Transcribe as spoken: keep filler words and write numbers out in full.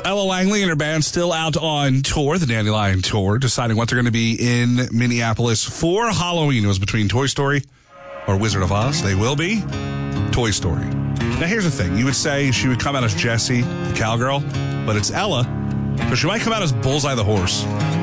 Ella Langley and her band still out on tour, the Dandelion Tour, deciding what they're going to be in Minneapolis for Halloween. It was between Toy Story or Wizard of Oz. They will be Toy Story. Now, here's the thing. You would say she would come out as Jessie, the cowgirl, but it's Ella, so she might come out as Bullseye the horse.